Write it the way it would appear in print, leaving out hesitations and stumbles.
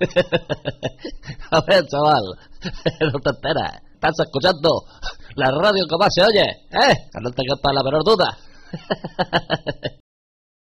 A ver, chaval, no te enteras. Estás escuchando la radio que más se oye, ¿eh? Que no te quepa la menor duda.